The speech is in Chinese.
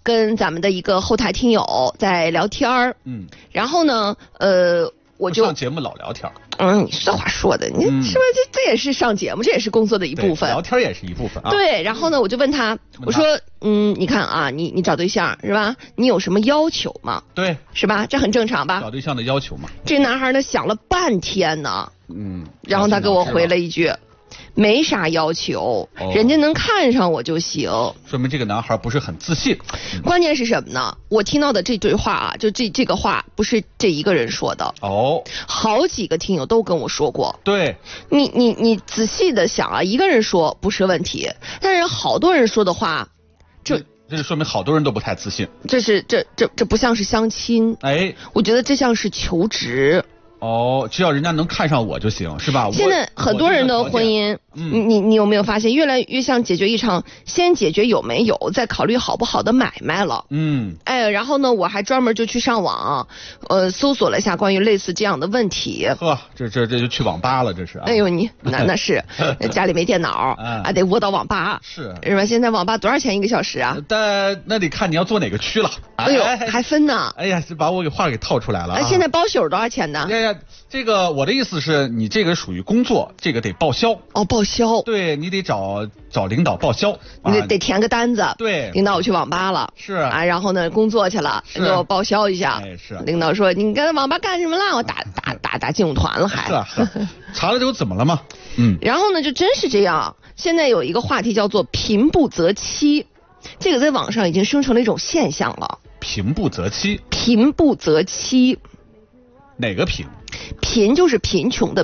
跟咱们的一个后台听友在聊天儿，然后呢，我就上节目老聊天。 你这话说的，你是不是这也是上节目，这也是工作的一部分， 聊天也是一部分啊。 对，然后呢，我就问他，我说，你看啊，你找对象是吧？你有什么要求吗？ 对， 是吧？这很正常吧？ 找对象的要求嘛。 这男孩呢想了半天呢，然后他给我回了一句。没啥要求，人家能看上我就行。 说明这个男孩不是很自信。 关键是什么呢？我听到的这对话啊，就这个话不是这一个人说的好几个听友都跟我说过。 对， 你仔细的想啊，一个人说不是问题，但是好多人说的话， 这就说明好多人都不太自信。 这不像是相亲，我觉得这像是求职。 只要人家能看上我就行，是吧？ 现在很多人的婚姻，你有没有发现越来越像解决一场先解决有没有，再考虑好不好的买卖了？然后呢，我还专门就去上网，搜索了一下关于类似这样的问题。 这就去网吧了，这是。 哎呦，那是家里没电脑，得窝到网吧，是吧？现在网吧多少钱1个小时啊？ 但那得看你要做哪个区了。 哎呦，还分呢。 哎呀，把我话给套出来了。 现在包宿多少钱呢？ 这个我的意思是你这个属于工作，这个得报销。 报销。对， 你得找领导报销， 你得填个单子。 对， 领导我去网吧了， 是然后呢工作去了，给我报销一下。 是。 领导说你跟网吧干什么了？我打劲舞团了还。 查了之后怎么了吗？ 然后呢就真是这样。现在有一个话题叫做贫不择妻，这个在网上已经生成了一种现象了。 贫不择妻。 贫不择妻。 哪个贫？ 贫就是贫穷的